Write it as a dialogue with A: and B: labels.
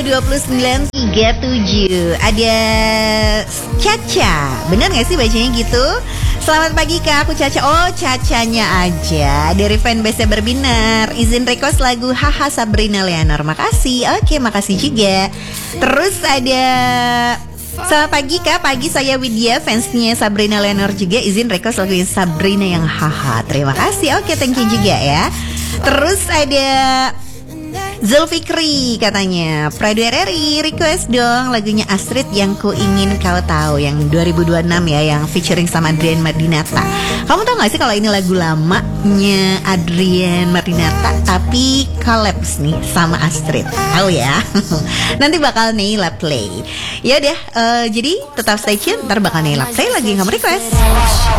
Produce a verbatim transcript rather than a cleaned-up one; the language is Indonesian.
A: dua puluh sembilan tiga puluh tujuh. Ada Caca. Bener gak sih bacanya gitu? Selamat pagi Kak, aku Caca. Oh, Cacanya aja. Dari fanbase Berbinar. Izin request lagu Haha Sabrina Leonor. Makasih. Oke, makasih juga. Terus ada selamat pagi Kak, pagi saya Widya, fansnya Sabrina Leonor juga. Izin request lagu Sabrina yang haha. Terima kasih. Oke, thank you juga ya. Terus ada Zulfikri katanya, Pradu R R I request dong lagunya Astrid yang ku ingin kau tahu, yang dua ribu dua puluh enam ya, yang featuring sama Adrian Mardinata. Kamu tahu gak sih kalau ini lagu lamanya Adrian Mardinata tapi collabs nih sama Astrid? Tahu ya? Nanti bakal Neila play. Ya udah, uh, jadi tetap stay tune, ntar bakal Neila play lagi yang kamu request.